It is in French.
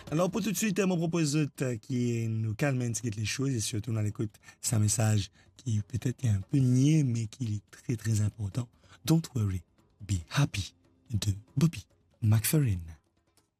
Alors pour tout de suite, mon propose qui nous calme un petit peu les choses et surtout dans l'écoute, c'est un message qui peut-être est un peu niais mais qui est très très important. Don't worry, be happy de Bobby McFerrin.